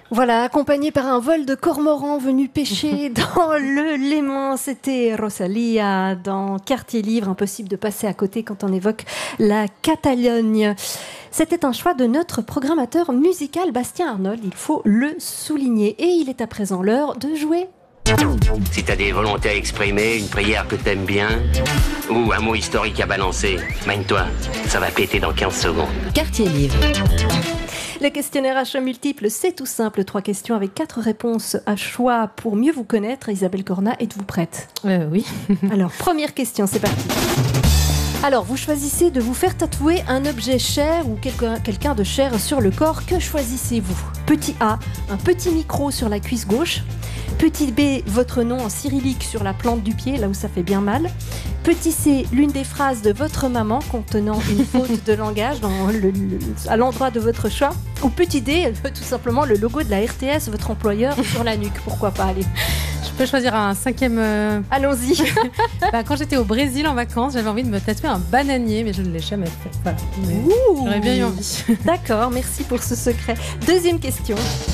Voilà, accompagné par un vol de cormorans venus pêcher dans le Léman. C'était Rosalia dans Quartier Livre. Impossible de passer à côté quand on évoque la Catalogne. C'était un choix de notre programmateur musical Bastien Arnold, il faut le souligner. Et il est à présent l'heure de jouer. Si t'as des volontés à exprimer, une prière que t'aimes bien, ou un mot historique à balancer, mène-toi, ça va péter dans 15 secondes. Quartier Livre. Le questionnaire à choix multiples, c'est tout simple. 3 questions avec 4 réponses à choix pour mieux vous connaître. Isabelle Corna, êtes-vous prête ? Oui. Alors, première question, c'est parti. Alors, vous choisissez de vous faire tatouer un objet cher ou quelqu'un de cher sur le corps. Que choisissez-vous ? Petit A, un petit micro sur la cuisse gauche. Petit B, votre nom en cyrillique sur la plante du pied, là où ça fait bien mal. Petit C, l'une des phrases de votre maman contenant une faute de langage à l'endroit de votre choix. Ou petit D, tout simplement le logo de la RTS, votre employeur, sur la nuque. Pourquoi pas, allez. Je peux choisir un 5e. Allons-y. Quand j'étais au Brésil en vacances, j'avais envie de me tatouer un bananier, mais je ne l'ai jamais fait. Voilà. J'aurais bien eu envie. D'accord, merci pour ce secret. Deuxième question.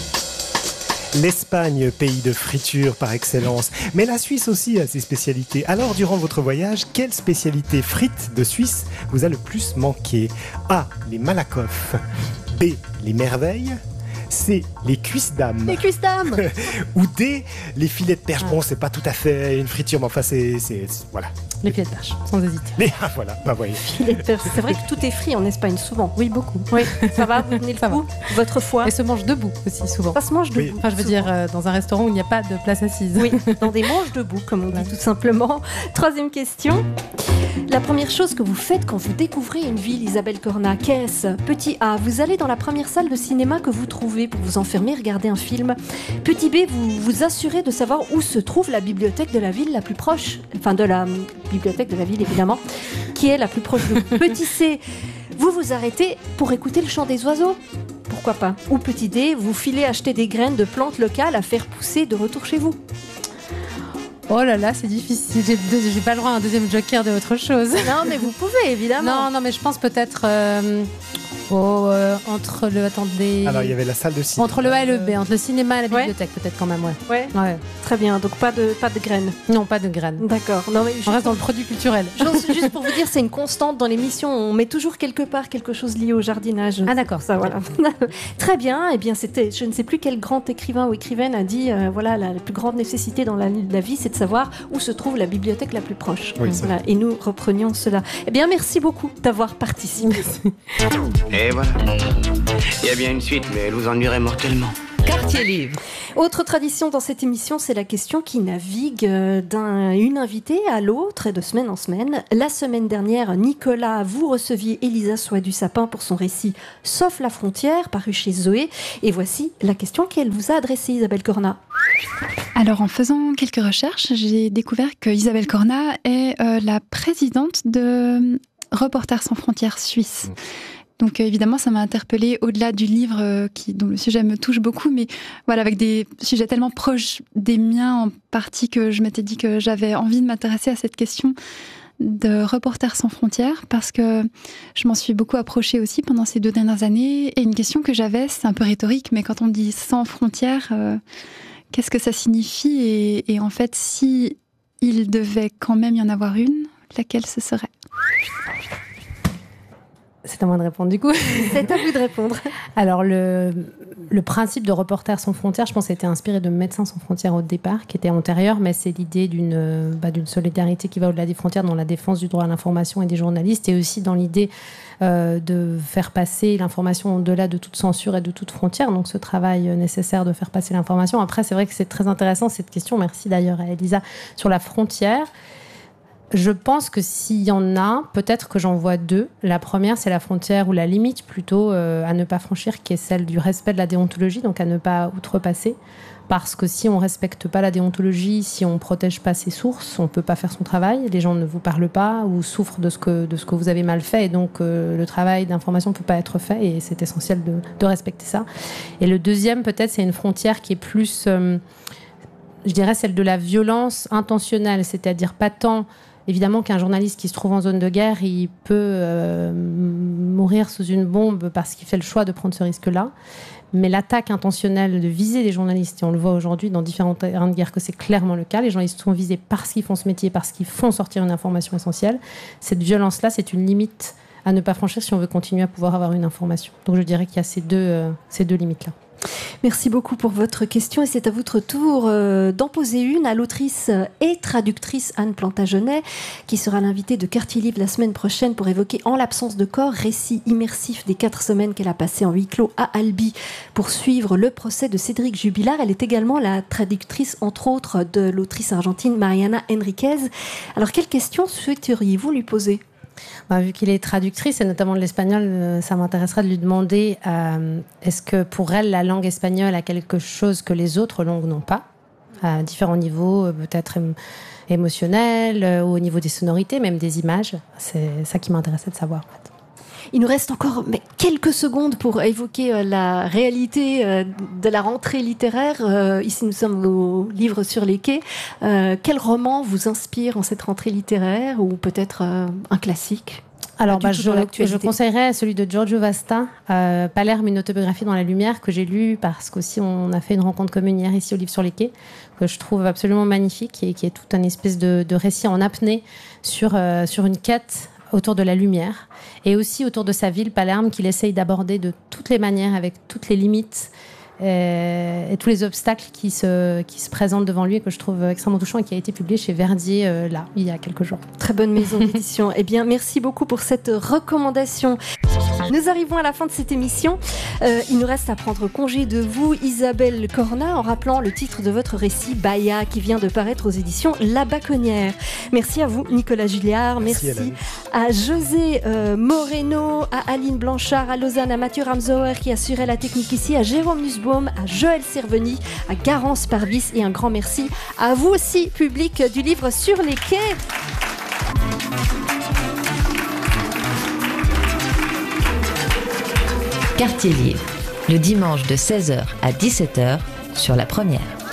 L'Espagne, pays de friture par excellence. Mais la Suisse aussi a ses spécialités. Alors, durant votre voyage, quelle spécialité frites de Suisse vous a le plus manqué ? A. Les Malakoff. B. Les merveilles. C. Les cuisses d'âme. Les cuisses d'âme. Ou D. Les filets de perche. Bon, c'est pas tout à fait une friture, mais enfin, c'est voilà. Les filets de perche, sans hésiter. Voilà, bah voyez. Filets de perche. C'est vrai que tout est frit en Espagne, souvent. Oui, beaucoup. Oui, ça va, vous tenez le coup. Votre foie. Et se mange debout aussi, souvent. Ça se mange debout. Oui. Enfin, je veux dire, dans un restaurant où il n'y a pas de place assise. Oui, dans des manches debout, comme on dit tout simplement. Troisième question. La première chose que vous faites quand vous découvrez une ville, Isabelle Corna, qu'est-ce ? Petit A, vous allez dans la première salle de cinéma que vous trouvez pour vous enfermer, regarder un film. Petit B, vous vous assurez de savoir où se trouve la bibliothèque de la ville la plus proche, enfin de la bibliothèque de la ville évidemment, qui est la plus proche de vous. Petit C, vous vous arrêtez pour écouter le chant des oiseaux. Pourquoi pas ? Ou petit D, vous filez acheter des graines de plantes locales à faire pousser de retour chez vous. Oh là là, c'est difficile. J'ai pas le droit à un deuxième joker de autre chose. Non, mais vous pouvez, évidemment. Non, mais je pense peut-être entre le... Attendez... Alors, il y avait la salle de cinéma. Entre le A et le B, entre le cinéma et la bibliothèque, peut-être quand même, Ouais. Très bien, donc pas de graines. Non, pas de graines. D'accord. Non, mais On reste dans le produit culturel. Juste pour vous dire, c'est une constante dans l'émission. On met toujours quelque part quelque chose lié au jardinage. Ah d'accord, ça voilà. Très bien. Eh bien, c'était, je ne sais plus quel grand écrivain ou écrivaine a dit, voilà, la plus grande nécessité dans la vie, c'est de savoir où se trouve la bibliothèque la plus proche. Oui, voilà. Et nous reprenions cela. Eh bien, merci beaucoup d'avoir participé. Et voilà. Il y a bien une suite, mais elle vous ennuierait mortellement. Quartier Livre. Autre tradition dans cette émission, c'est la question qui navigue d'une invitée à l'autre et de semaine en semaine. La semaine dernière, Nicolas, vous receviez Elisa Soie du Sapin pour son récit Sauf la frontière, paru chez Zoé. Et voici la question qu'elle vous a adressée, Isabelle Corna. Alors, en faisant quelques recherches, j'ai découvert que Isabelle Corna est la présidente de Reporters sans frontières Suisse. Donc évidemment, ça m'a interpellée au-delà du livre dont le sujet me touche beaucoup, mais voilà, avec des sujets tellement proches des miens en partie que je m'étais dit que j'avais envie de m'intéresser à cette question de Reporters sans frontières, parce que je m'en suis beaucoup approchée aussi pendant ces 2 dernières années. Et une question que j'avais, c'est un peu rhétorique, mais quand on dit sans frontières, qu'est-ce que ça signifie ? Et en fait, si il devait quand même y en avoir une, laquelle ce serait ? C'est à moi de répondre du coup. C'est à vous de répondre. Alors le principe de Reporters sans frontières, je pense, a été inspiré de Médecins sans frontières au départ, qui était antérieur, mais c'est l'idée d'une solidarité qui va au-delà des frontières dans la défense du droit à l'information et des journalistes, et aussi dans l'idée de faire passer l'information au-delà de toute censure et de toute frontière. Donc ce travail nécessaire de faire passer l'information. Après, c'est vrai que c'est très intéressant cette question. Merci d'ailleurs à Elisa sur la frontière. Je pense que s'il y en a, peut-être que j'en vois 2. La première, c'est la frontière ou la limite plutôt à ne pas franchir, qui est celle du respect de la déontologie, donc à ne pas outrepasser. Parce que si on ne respecte pas la déontologie, si on ne protège pas ses sources, on ne peut pas faire son travail. Les gens ne vous parlent pas ou souffrent de ce que vous avez mal fait. Et donc, le travail d'information ne peut pas être fait. Et c'est essentiel de respecter ça. Et le deuxième, peut-être, c'est une frontière qui est plus, je dirais, celle de la violence intentionnelle. C'est-à-dire pas tant... Évidemment qu'un journaliste qui se trouve en zone de guerre, il peut mourir sous une bombe parce qu'il fait le choix de prendre ce risque-là. Mais l'attaque intentionnelle de viser des journalistes, et on le voit aujourd'hui dans différents terrains de guerre que c'est clairement le cas, les journalistes sont visés parce qu'ils font ce métier, parce qu'ils font sortir une information essentielle. Cette violence-là, c'est une limite à ne pas franchir si on veut continuer à pouvoir avoir une information. Donc je dirais qu'il y a ces deux limites-là. Merci beaucoup pour votre question et c'est à votre tour d'en poser une à l'autrice et traductrice Anne Plantagenet qui sera l'invitée de Quartier Livre la semaine prochaine pour évoquer En l'absence de corps, récit immersif des 4 semaines qu'elle a passé en huis clos à Albi pour suivre le procès de Cédric Jubilard. Elle est également la traductrice entre autres de l'autrice argentine Mariana Enriquez. Alors quelle question souhaiteriez-vous lui poser ? Vu qu'il est traductrice, et notamment de l'espagnol, ça m'intéresserait de lui demander est-ce que pour elle, la langue espagnole a quelque chose que les autres langues n'ont pas, à différents niveaux, peut-être émotionnels, ou au niveau des sonorités, même des images. C'est ça qui m'intéressait de savoir. En fait. Il nous reste encore quelques secondes pour évoquer la réalité de la rentrée littéraire. Ici, nous sommes au Livre sur les quais. Quel roman vous inspire en cette rentrée littéraire ou peut-être un classique ? Alors, je conseillerais celui de Giorgio Vasta, Palerme, une autobiographie dans la lumière, que j'ai lu parce qu'aussi on a fait une rencontre commune hier ici au Livre sur les quais, que je trouve absolument magnifique et qui est tout un espèce de récit en apnée sur une quête autour de la lumière et aussi autour de sa ville, Palerme, qu'il essaye d'aborder de toutes les manières, avec toutes les limites et tous les obstacles qui se présentent devant lui et que je trouve extrêmement touchant et qui a été publié chez Verdier il y a quelques jours. Très bonne maison d'édition. Eh bien, merci beaucoup pour cette recommandation. Nous arrivons à la fin de cette émission. Il nous reste à prendre congé de vous, Isabelle Corna, en rappelant le titre de votre récit, Baya, qui vient de paraître aux éditions La Baconnière. Merci à vous, Nicolas Julliard. Merci à José Moreno, à Aline Blanchard, à Lausanne, à Mathieu Ramsauer qui assurait la technique ici, à Jérôme Nussbaum, à Joël Serveni, à Garance Parvis et un grand merci à vous aussi, public du Livre sur les quais. Quartier Livre, le dimanche de 16h à 17h sur La Première.